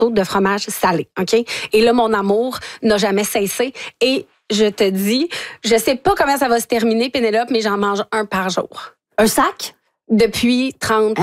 morceaux de fromage salé, OK? Et là, mon amour n'a jamais cessé. Et je te dis, je sais pas comment ça va se terminer, Pénélope, mais j'en mange un par jour. Un sac? Depuis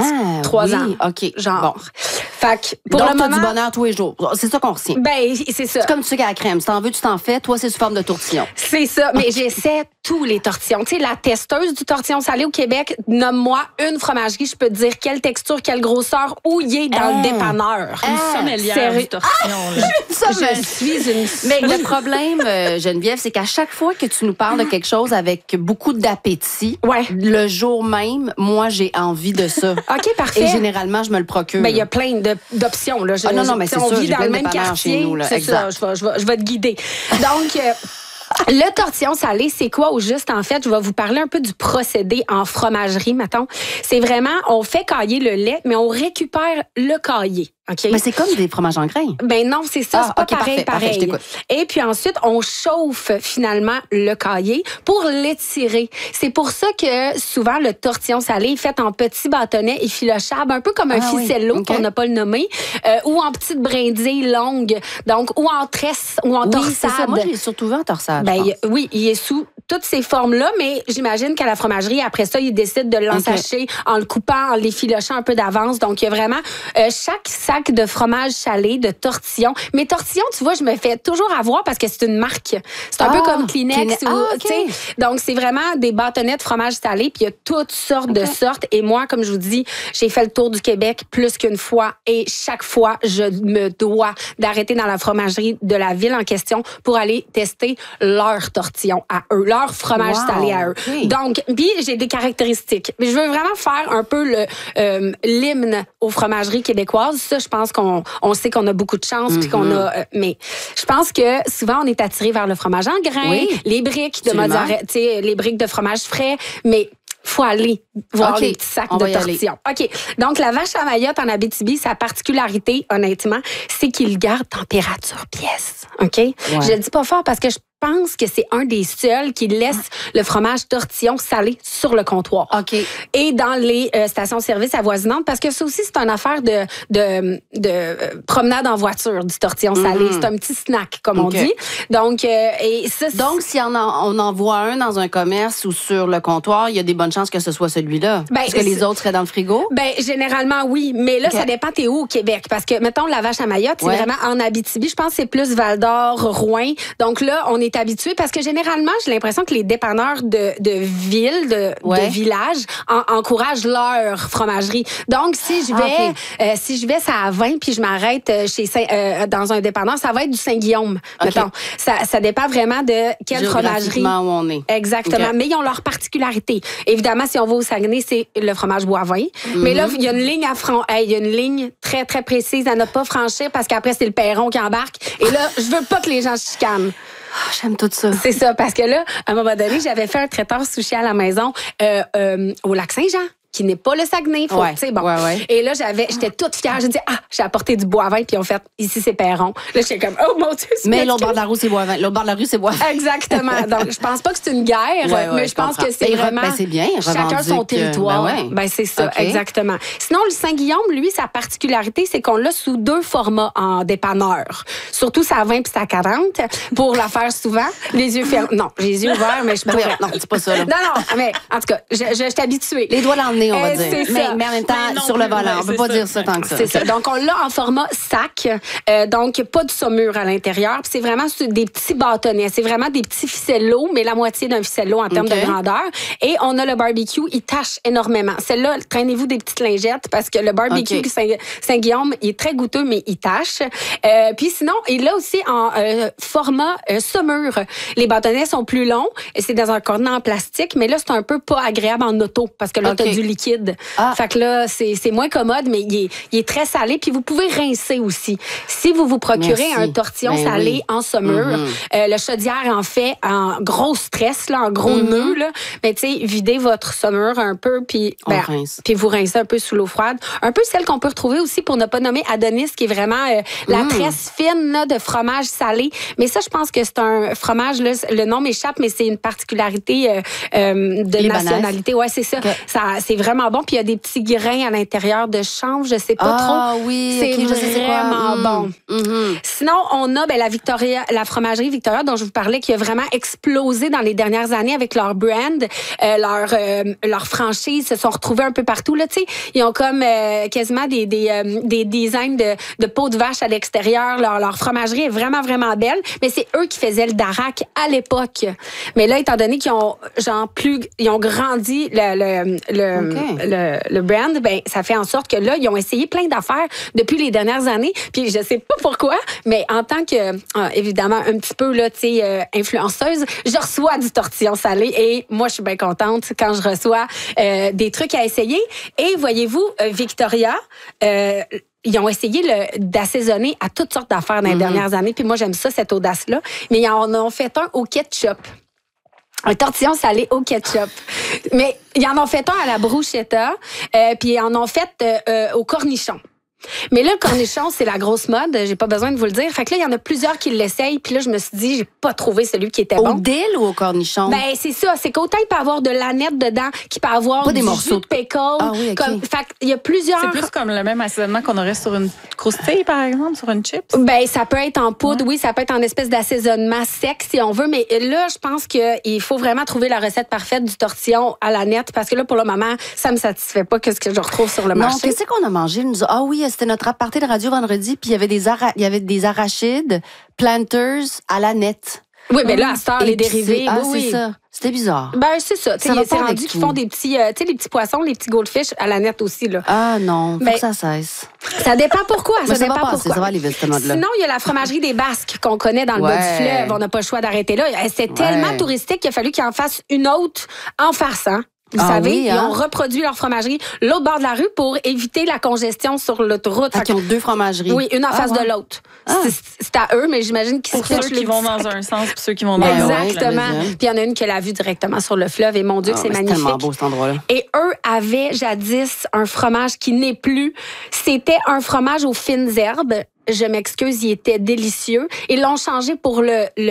33 ans. OK. Genre. Bon. Fait que pour donc, le moment, du bonheur tous les jours. C'est ça qu'on retient. Ben, c'est ça. C'est comme tu sais qu'à la crème. Si t'en veux, tu t'en fais. Toi, c'est sous forme de tortillon. C'est ça. Mais j'essaie tous les tortillons. Tu sais, la testeuse du tortillon salé au Québec, nomme-moi une fromagerie, je peux te dire quelle texture, quelle grosseur, où il est dans le dépanneur. Une sommelière du tortillon. Je suis une... Mais le problème, Geneviève, c'est qu'à chaque fois que tu nous parles de quelque chose avec beaucoup d'appétit, le jour même, moi, j'ai envie de ça. OK, parfait. Et généralement, je me le procure. Ben, il y a plein d'options. Là. Non, mais c'est on sûr, vit j'ai dans plein le de même dépanneurs quartier. chez nous. Là. C'est ça, je vais te guider. Donc... le tortillon salé, c'est quoi au juste? En fait, je vais vous parler un peu du procédé en fromagerie, mettons. C'est vraiment, on fait cailler le lait, mais on récupère le caillé. Okay? Mais c'est comme des fromages en grains. Ben non, c'est ça, c'est pas pareil. Parfait, je t'écoute. Et puis ensuite, on chauffe finalement le caillé pour l'étirer. C'est pour ça que souvent le tortillon salé est fait en petits bâtonnets effilochables, un peu comme un ficello qu'on n'a pas le nommé, ou en petites brindilles longues, donc ou en tresse ou en torsade. C'est ça. Moi, je l'ai surtout vu en torsade. Ben, oui, il est sous toutes ces formes-là, mais j'imagine qu'à la fromagerie, après ça, ils décident de l'ensacher en le coupant, en l'effilochant un peu d'avance. Donc, il y a vraiment chaque sac de fromage salé, de tortillons. Mais tortillons, tu vois, je me fais toujours avoir parce que c'est une marque. C'est un peu comme Kleenex. Donc, c'est vraiment des bâtonnets de fromage salé, puis il y a toutes sortes de sortes. Et moi, comme je vous dis, j'ai fait le tour du Québec plus qu'une fois et chaque fois, je me dois d'arrêter dans la fromagerie de la ville en question pour aller tester leurs tortillons à eux, leur fromage salé à eux. Donc, puis j'ai des caractéristiques. Mais je veux vraiment faire un peu l'hymne aux fromageries québécoises. Ça, je pense qu'on sait qu'on a beaucoup de chance puis qu'on a... mais je pense que souvent, on est attiré vers le fromage en grains, les briques de mozzarella, tu sais, les briques de fromage frais, mais faut aller voir les petits sacs de tortillons. OK. Donc, la vache à Mayotte en Abitibi, sa particularité, honnêtement, c'est qu'il garde température pièce. OK? Je le dis pas fort parce que je pense que c'est un des seuls qui laisse le fromage tortillon salé sur le comptoir. OK. Et dans les stations-service avoisinantes, parce que ça aussi, c'est une affaire de promenade en voiture du tortillon salé. C'est un petit snack, comme on dit. Donc, donc, si on en voit un dans un commerce ou sur le comptoir, il y a des bonnes chances que ce soit celui-là. Parce que les autres seraient dans le frigo? Ben, généralement, oui. Mais là, ça dépend t'es où au Québec. Parce que, mettons, la vache à Mayotte, c'est vraiment en Abitibi. Je pense que c'est plus Val-d'Or, Rouyn. Donc là, on est habitué parce que généralement, j'ai l'impression que les dépanneurs de ville, de village, encouragent leur fromagerie. Donc, si je vais ça à 20 puis je m'arrête dans un dépanneur, ça va être du Saint-Guillaume, mettons. Ça dépend vraiment de quelle fromagerie. Où on est. Exactement. Mais ils ont leur particularité. Évidemment, si on va au Saguenay, c'est le fromage Boivin. Mais là, il y a une ligne il y a une ligne très, très précise à ne pas franchir parce qu'après, c'est le perron qui embarque. Et là, je veux pas que les gens se chicanent. Oh, j'aime tout ça. C'est ça, parce que là, à un moment donné, j'avais fait un traiteur sushi à la maison au Lac-Saint-Jean, qui n'est pas le Saguenay. Et là, j'étais toute fière. J'ai dit, j'ai apporté du Boivin, puis on fait, ici, c'est Perron. Là, j'étais comme, oh mon Dieu, mais l'autre bord de la rue, c'est Boivin. L'autre bord de la rue, c'est Boivin. Exactement. Donc, je pense pas que c'est une guerre, mais je pense que c'est vraiment. C'est bien. Chacun son territoire. C'est ça, exactement. Sinon, le Saint-Guillaume, lui, sa particularité, c'est qu'on l'a sous 2 formats en dépanneur. Surtout sa 20 puis sa 40, pour la faire souvent. Les yeux fermés. Non, j'ai les yeux ouverts, mais je pourrais. Non, c'est pas ça, là. Non, mais en tout cas, je suis habituée. Les doigts dans le nez, on va dire. Mais en même temps, sur le volant. On peut pas dire ça tant que ça. C'est ça. Donc, on l'a en format sac. Donc, pas de saumure à l'intérieur. Puis c'est vraiment des petits bâtonnets. C'est vraiment des petits ficellos, mais la moitié d'un ficello en termes de grandeur. Et on a le barbecue. Il tâche énormément. Celle-là, traînez-vous des petites lingettes parce que le barbecue Saint-Guillaume, il est très goûteux, mais il tâche. Puis sinon, il l'a aussi en format saumure. Les bâtonnets sont plus longs. C'est dans un contenant en plastique, mais là, c'est un peu pas agréable en auto parce que là, t'as du liquide. Fait que là, c'est moins commode, mais il est très salé. Puis vous pouvez rincer aussi. Si vous procurez un tortillon salé en saumure, le chaudière en fait en gros stress, là, en gros nœud, là, mais tu sais, videz votre saumure un peu, puis vous rincez un peu sous l'eau froide. Un peu celle qu'on peut retrouver aussi, pour ne pas nommer Adonis, qui est vraiment la tresse fine là, de fromage salé. Mais ça, je pense que c'est un fromage, là, le nom m'échappe, mais c'est une particularité de nationalité. Ouais, c'est ça. C'est vraiment bon. Puis il y a des petits grains à l'intérieur de chanvre, je sais pas trop. Ah oui, c'est vraiment bon. Mm-hmm. Sinon, on a la fromagerie Victoria dont je vous parlais qui a vraiment explosé dans les dernières années avec leur brand, leur franchise, se sont retrouvés un peu partout là, tu sais. Ils ont comme quasiment des designs de peau de vache à l'extérieur. Leur fromagerie est vraiment vraiment belle, mais c'est eux qui faisaient le Darac à l'époque. Mais là, étant donné qu'ils ont ils ont grandi le brand, ben ça fait en sorte que là, ils ont essayé plein d'affaires depuis les dernières années. Puis je sais pas pourquoi, mais en tant que évidemment un petit peu là, tu sais, influenceuse, je reçois du tortillon salé et moi je suis bien contente quand je reçois des trucs à essayer. Et voyez-vous, Victoria, ils ont essayé d'assaisonner à toutes sortes d'affaires dans les dernières années. Puis moi, j'aime ça, cette audace-là. Mais ils en ont fait un au ketchup. Un tortillon salé au ketchup. Mais ils en ont fait un à la bruschetta. Puis ils en ont fait au cornichon. Mais là, le cornichon, c'est la grosse mode. J'ai pas besoin de vous le dire. Fait que là, il y en a plusieurs qui l'essayent. Puis là, je me suis dit, j'ai pas trouvé celui qui était bon. Au dill ou au cornichon? Ben, c'est ça. C'est qu'autant il peut avoir de l'aneth dedans, qu'il peut avoir pas des morceaux jus de pickle. Ah oui, OK. Fait qu'il y a plusieurs... C'est plus comme le même assaisonnement qu'on aurait sur une croustille, par exemple, sur une chips? Ben, ça peut être en poudre, oui. Ça peut être en espèce d'assaisonnement sec, si on veut. Mais là, je pense qu'il faut vraiment trouver la recette parfaite du tortillon à l'aneth. Parce que là, pour le moment, ça me satisfait pas que ce que je retrouve sur le marché. Non, qu'est-ce qu'on a mangé? Ah oui, c'était notre aparté de radio vendredi, puis il y avait des arachides, planters à l'aneth. Oui, mais là, à cette heure, les dérivés, oui. C'est ça. C'était bizarre. Ben, c'est ça. C'est rendu qu'ils font des petits, tu sais, les petits poissons, les petits goldfish à l'aneth aussi, là. Ah non, faut que ça cesse. Ça dépend pourquoi. Ça dépend pourquoi. Ça va aller vite, cette mode-là. Sinon, il y a la fromagerie des Basques qu'on connaît dans le bas du fleuve. On n'a pas le choix d'arrêter là. C'est tellement touristique qu'il a fallu qu'ils en fassent une autre en farçant. Vous savez, ils ont reproduit leur fromagerie l'autre bord de la rue pour éviter la congestion sur l'autoroute. Ils ont deux fromageries. Oui, une en face de l'autre. C'est à eux, mais j'imagine qu'ils se ceux qui vont dans un sens et ceux qui vont dans l'autre. Exactement. Puis il y en a une qui a la vue directement sur le fleuve et mon Dieu, c'est magnifique. C'est tellement beau cet endroit-là. Et eux avaient jadis un fromage qui n'est plus. C'était un fromage aux fines herbes. Je m'excuse, il était délicieux. Ils l'ont changé pour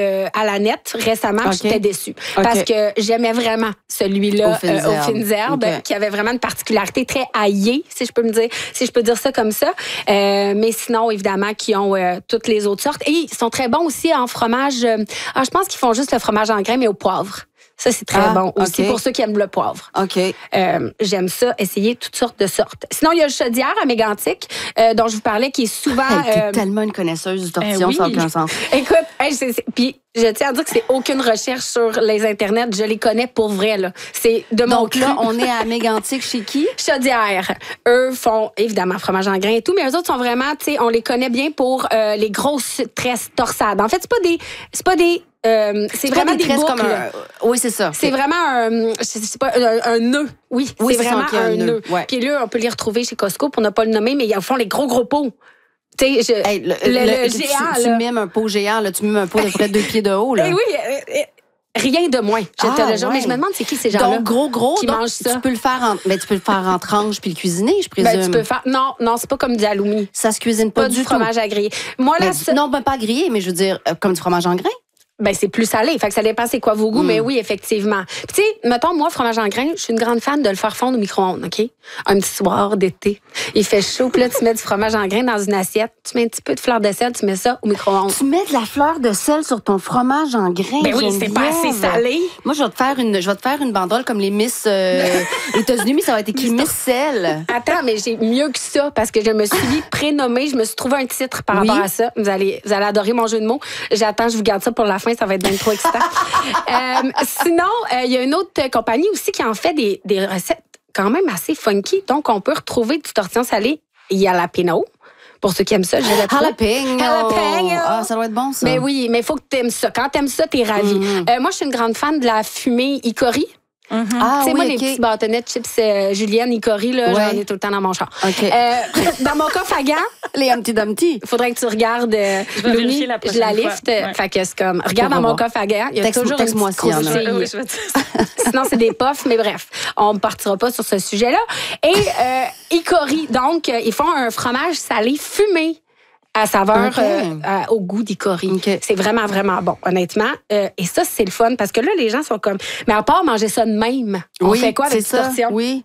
à l'aneth récemment. J'étais déçue. Parce que j'aimais vraiment celui-là aux fines herbes, qui avait vraiment une particularité très aillée, si je peux dire ça comme ça. Mais sinon, évidemment, qui ont toutes les autres sortes. Et ils sont très bons aussi en fromage. Je pense qu'ils font juste le fromage en grains, mais au poivre. Ça, c'est très bon aussi pour ceux qui aiment le poivre. OK. J'aime ça, essayer toutes sortes de sortes. Sinon, il y a le chaudière à Mégantic, dont je vous parlais, qui est souvent... T'es tellement une connaisseuse du tortillon, ça n'a aucun sens. Écoute, puis je tiens à dire que c'est aucune recherche sur les internets. Je les connais pour vrai, là. C'est de mon Donc là, on est à Mégantic chez qui? Chaudière. Eux font, évidemment, fromage en grains et tout, mais eux autres sont vraiment, tu sais, on les connaît bien pour les grosses tresses torsades. En fait, c'est vraiment des boucles. Comme oui, c'est ça. C'est vraiment un nœud. Oui, c'est vraiment un nœud. Ouais. Puis là, on peut les retrouver chez Costco pour ne pas le nommer, mais ils font les gros pots. Tu sais, le géant. Tu mimes un pot géant, là, tu mimes un pot de près de 2 pieds de haut. Là. Oui, rien de moins. Mais je me demande c'est qui ces gens-là. Donc gros, qui mangent ça. Tu peux le faire en tranches puis le cuisiner, je présume. Tu peux faire. Non, c'est pas comme du halloumi. Ça se cuisine pas du tout. Fromage à griller. Moi là, non, pas grillé, mais je veux dire comme du fromage en grains. Ben, c'est plus salé. Fait que ça dépend c'est quoi vos goûts, mais oui, effectivement. Puis, tu sais, mettons, moi, fromage en grains, je suis une grande fan de le faire fondre au micro-ondes, OK? Un petit soir d'été. Il fait chaud, puis là, tu mets du fromage en grains dans une assiette, tu mets un petit peu de fleur de sel, tu mets ça au micro-ondes. Tu mets de la fleur de sel sur ton fromage en grains. Ben oui, c'est pas assez salé. Moi, je vais te faire une banderole comme les Miss États-Unis, mais ça va être écrit Miss Sel. Attends, mais j'ai mieux que ça, parce que je me suis prénommée, je me suis trouvé un titre par rapport à ça. Vous allez adorer mon jeu de mots. J'attends, je vous garde ça pour la fin, ça va être bien trop excitant. Sinon, il y a une autre compagnie aussi qui en fait des recettes quand même assez funky. Donc, on peut retrouver du tortillon salé jalapeno. Pour ceux qui aiment ça, jalapeno. Ah, ça doit être bon, ça. Mais oui, mais il faut que tu aimes ça. Quand tu aimes ça, tu es ravi. Moi, je suis une grande fan de la fumée Icori. Ah, tu sais, oui, moi, les petits bâtonnets de chips Julienne Icori, là, j'en ai tout le temps dans mon char. Dans mon coffre à gants, les Humpty Dumpty. Il faudrait que tu regardes Looney, je la lift. Fait que c'est comme, regarde dans mon coffre à gants, il y a toujours une petite croustille. Sinon, c'est des puffs, mais bref, on ne partira pas sur ce sujet-là. Et Icori, donc, ils font un fromage salé fumé à saveur, au goût d'Icori. C'est vraiment, vraiment bon, honnêtement. Et ça, c'est le fun, parce que là, les gens sont comme... Mais à part manger ça de même, on fait quoi avec cette tortillon? Oui.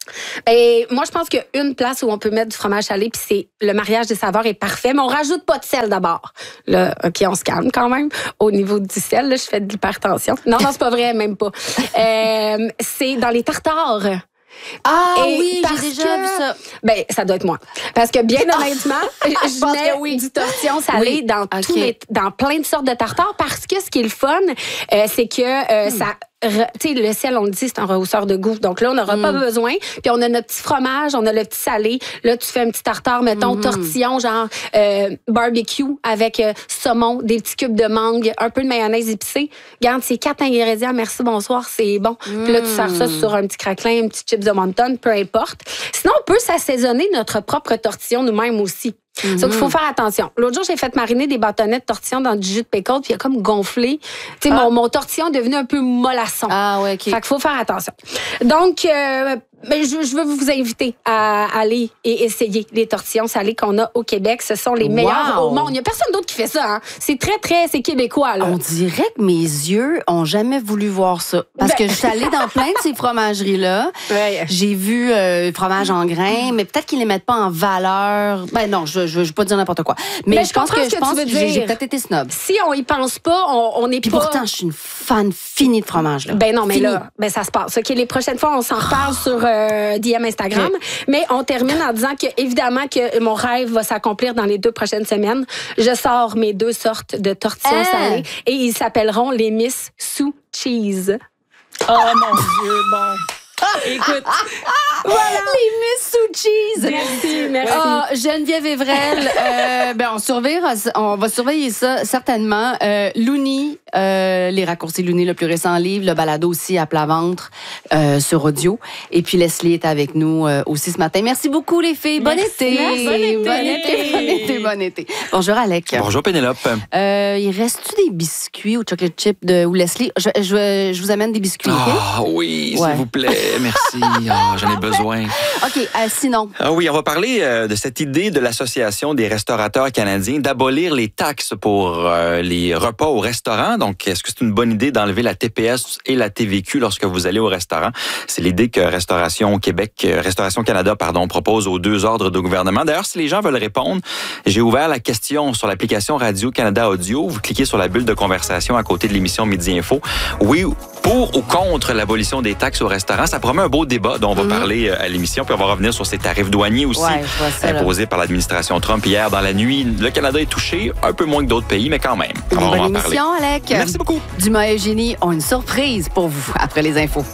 Et moi, je pense qu'une place où on peut mettre du fromage salé, puis c'est le mariage des saveurs est parfait, mais on rajoute pas de sel d'abord. Là, OK, on se calme quand même. Au niveau du sel, là, je fais de l'hypertension. Non, c'est pas vrai, même pas. C'est dans les tartares. Ah oui, j'ai déjà vu ça. Ben, ça doit être moi. Parce que bien honnêtement, je mets du tortillon salé dans dans plein de sortes de tartares parce que ce qui est le fun, c'est que ça... Tu sais, le sel, on le dit, c'est un rehausseur de goût. Donc là, on n'aura pas besoin. Puis on a notre petit fromage, on a le petit salé. Là, tu fais un petit tartare, mettons, tortillon, genre barbecue avec saumon, des petits cubes de mangue, un peu de mayonnaise épicée. Garde, c'est 4 ingrédients. Merci, bonsoir, c'est bon. Puis là, tu sers ça sur un petit craquelin, un petit chips de wonton, peu importe. Sinon, on peut s'assaisonner notre propre tortillon nous-mêmes aussi. Sauf qu'il faut faire attention. L'autre jour, j'ai fait mariner des bâtonnets de tortillon dans du jus de pickle, puis il a comme gonflé. Tu sais, mon tortillon est devenu un peu mollasson. Ah ouais, OK. Fait qu'il faut faire attention. Donc, je veux vous inviter à aller et essayer les tortillons salés qu'on a au Québec. Ce sont les meilleurs au monde. Il n'y a personne d'autre qui fait ça. Hein. C'est c'est québécois. Là. On dirait que mes yeux ont jamais voulu voir ça. Parce que je suis allée dans plein de ces fromageries-là. Ouais. J'ai vu fromage en grains, mais peut-être qu'ils les mettent pas en valeur. Ben non, je veux pas dire n'importe quoi. Mais je pense que j'ai peut-être été snob. Si on y pense pas, on n'est pas... Puis pourtant, je suis une fan finie de fromage. Là. Ben non, mais là, ça se passe. OK, les prochaines fois, on s'en reparle sur DM Instagram. Okay. Mais on termine en disant que, évidemment, que mon rêve va s'accomplir dans les 2 prochaines semaines. Je sors mes 2 sortes de tortillons salés et ils s'appelleront les Miss Sous Cheese. Oh mon Dieu, bon. Écoute, voilà. Les Miss Sous Cheese. Merci. Geneviève Evrel, on va surveiller ça certainement. Looney, les raccourcis Looney, le plus récent livre, le balado aussi à plat ventre sur audio. Et puis Leslie est avec nous aussi ce matin. Merci beaucoup les filles. Bon été. Bon été. Bonjour Alec. Bonjour Pénélope. Il reste-tu des biscuits ou chocolate chip de Leslie? Je vous amène des biscuits. Ah oui, s'il vous plaît. Merci. J'en ai besoin. OK. Sinon. Oui, on va parler de cette idée de l'Association des restaurateurs canadiens d'abolir les taxes pour les repas au restaurant. Donc, est-ce que c'est une bonne idée d'enlever la TPS et la TVQ lorsque vous allez au restaurant? C'est l'idée que Restauration Canada, propose aux 2 ordres de gouvernement. D'ailleurs, si les gens veulent répondre, j'ai ouvert la question sur l'application Radio-Canada Audio. Vous cliquez sur la bulle de conversation à côté de l'émission Midi Info. Oui, pour ou contre l'abolition des taxes au restaurant. Ça promet un beau débat dont on va parler à l'émission. Puis on va revenir sur ces tarifs douaniers aussi imposés par l'administration Trump hier dans la nuit. Le Canada est touché, un peu moins que d'autres pays, mais quand même. On va en parler. Alec. Merci beaucoup. Dumas et Eugénie ont une surprise pour vous après les infos.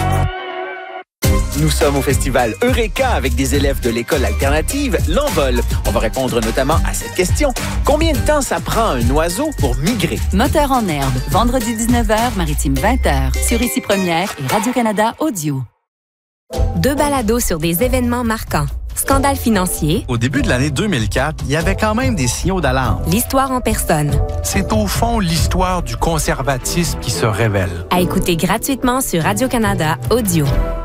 Nous sommes au festival Eureka avec des élèves de l'école alternative L'Envol. On va répondre notamment à cette question. Combien de temps ça prend un oiseau pour migrer? Moteur en herbe, vendredi 19h, maritime 20h, sur Ici Première et Radio-Canada Audio. 2 balados sur des événements marquants. Scandale financier. Au début de l'année 2004, il y avait quand même des signaux d'alarme. L'histoire en personne. C'est au fond l'histoire du conservatisme qui se révèle. À écouter gratuitement sur Radio-Canada Audio.